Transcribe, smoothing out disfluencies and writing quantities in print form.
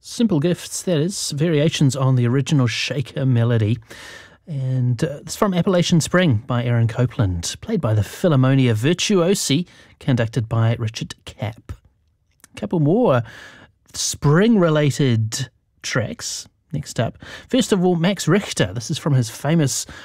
Simple Gifts, that is, variations on the original Shaker melody. And it's from Appalachian Spring by Aaron Copland, played by the Philharmonia Virtuosi, conducted by Richard Kapp. A couple more spring-related tracks next up. First of all, Max Richter. This is from his famous